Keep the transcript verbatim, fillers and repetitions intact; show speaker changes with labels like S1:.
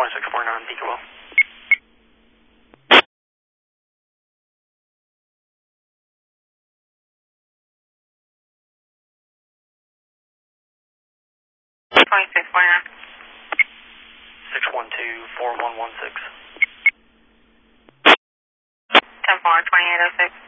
S1: six four nine, Beakerville.
S2: twenty-six forty-nine.
S1: six one two, four one one six.
S2: ten four, twenty-eight oh six.